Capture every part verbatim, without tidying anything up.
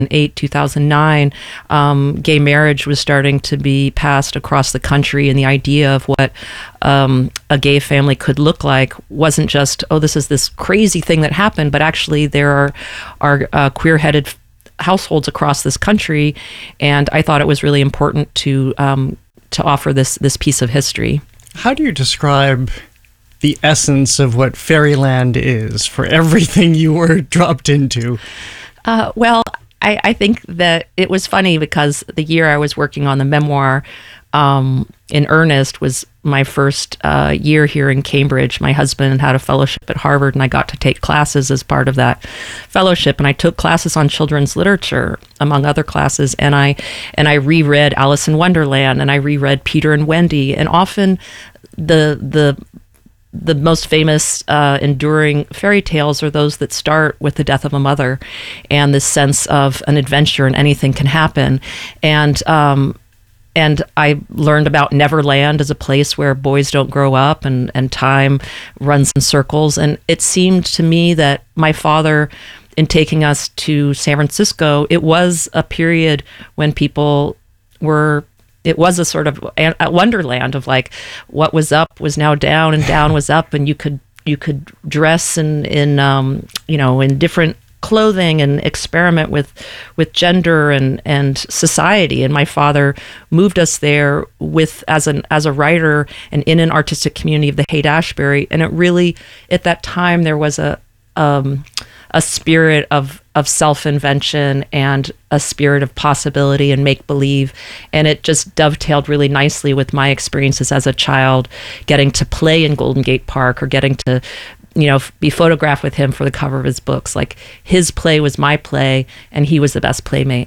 eight, two thousand nine, um, gay marriage was starting to be passed across the country, and the idea of what um, a gay family could look like wasn't just, oh, this is this crazy thing that happened, but actually there are, are uh, queer-headed households across this country, and I thought it was really important to um, to offer this this piece of history. How do you describe the essence of what Fairyland is for everything you were dropped into? Uh, well, I, I think that it was funny because the year I was working on the memoir um, in earnest was my first uh, year here in Cambridge. My husband had a fellowship at Harvard, and I got to take classes as part of that fellowship. And I took classes on children's literature, among other classes. And I and I reread Alice in Wonderland, and I reread Peter and Wendy. And often the the the most famous uh, enduring fairy tales are those that start with the death of a mother and this sense of an adventure and anything can happen. And um, and I learned about Neverland as a place where boys don't grow up and, and time runs in circles. And it seemed to me that my father, in taking us to San Francisco, it was a period when people were it was a sort of a wonderland of like what was up was now down and down was up, and you could you could dress in in um, you know in different clothing and experiment with with gender and and society. And my father moved us there with as an as a writer and in an artistic community of the Haight-Ashbury, and it really at that time there was a um, a spirit of of self-invention and a spirit of possibility and make-believe. And it just dovetailed really nicely with my experiences as a child, getting to play in Golden Gate Park or getting to, you know, be photographed with him for the cover of his books. Like, his play was my play, and he was the best playmate.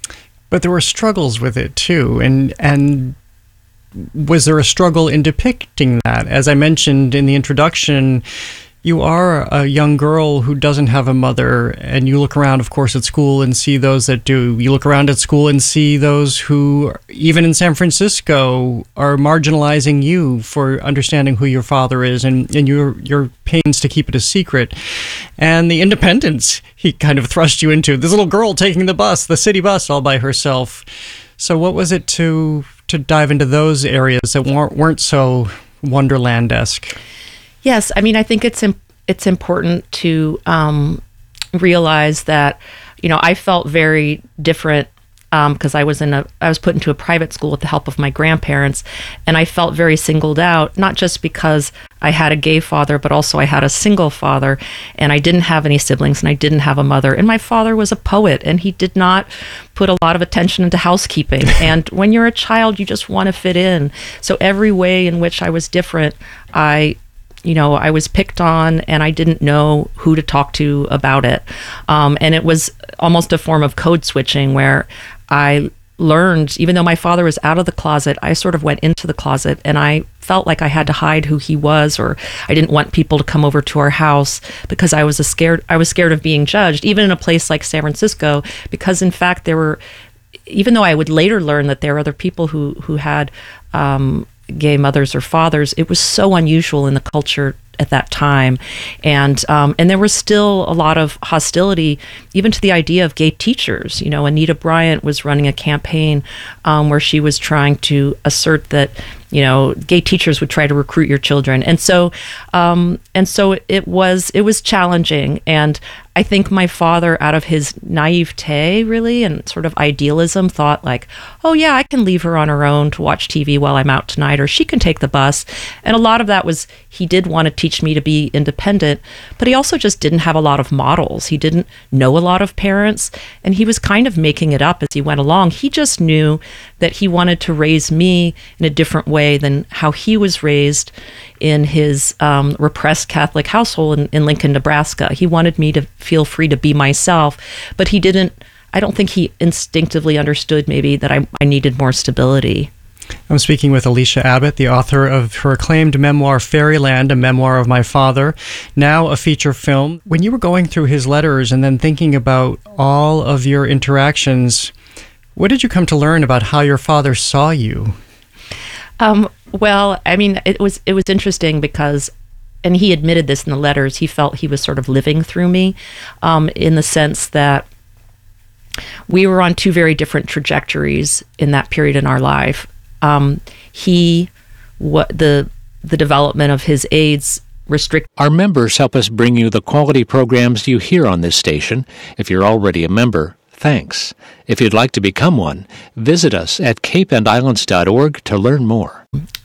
But there were struggles with it, too. And, and was there a struggle in depicting that? As I mentioned in the introduction, you are a young girl who doesn't have a mother, and you look around, of course, at school and see those that do. You look around at school and see those who, even in San Francisco, are marginalizing you for understanding who your father is, and, and your, your pains to keep it a secret. And the independence he kind of thrust you into. This little girl taking the bus, the city bus, all by herself. So what was it to to dive into those areas that weren't, weren't so Wonderland-esque? Yes, I mean, I think it's im- it's important to um, realize that, you know, I felt very different because um, I was in a I was put into a private school with the help of my grandparents, and I felt very singled out, not just because I had a gay father, but also I had a single father, and I didn't have any siblings, and I didn't have a mother, and my father was a poet, and he did not put a lot of attention into housekeeping. And when you're a child, you just want to fit in. So every way in which I was different, I you know, I was picked on, and I didn't know who to talk to about it. Um, and it was almost a form of code switching where I learned, even though my father was out of the closet, I sort of went into the closet, and I felt like I had to hide who he was, or I didn't want people to come over to our house because I was a scared, I was scared of being judged, even in a place like San Francisco, because in fact there were, even though I would later learn that there were other people who, who had, um, gay mothers or fathers, it was so unusual in the culture at that time. And um, and there was still a lot of hostility, even to the idea of gay teachers. You know, Anita Bryant was running a campaign um, where she was trying to assert that, you know, gay teachers would try to recruit your children. And so um, and so it was it was challenging. And I think my father, out of his naivete, really, and sort of idealism, thought like, oh yeah, I can leave her on her own to watch T V while I'm out tonight, or she can take the bus. And a lot of that was, he did want to teach me to be independent, but he also just didn't have a lot of models. He didn't know a lot of parents, and he was kind of making it up as he went along. He just knew that he wanted to raise me in a different way than how he was raised in his um, repressed Catholic household in, in Lincoln, Nebraska. He wanted me to feel free to be myself, but he didn't, I don't think he instinctively understood maybe that I, I needed more stability. I'm speaking with Alicia Abbott, the author of her acclaimed memoir, Fairyland, a memoir of my father, now a feature film. When you were going through his letters and then thinking about all of your interactions, what did you come to learn about how your father saw you? Um, well, I mean, it was it was interesting because, and he admitted this in the letters, he felt he was sort of living through me, um, in the sense that we were on two very different trajectories in that period in our life. Um, he, what the the development of his AIDS restrict. Our members help us bring you the quality programs you hear on this station. If you're already a member, thanks. If you'd like to become one, visit us at cape and islands dot org to learn more.